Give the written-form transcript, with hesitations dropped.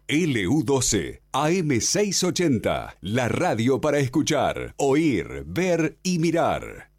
LU12, AM680, la radio para escuchar, oír, ver y mirar.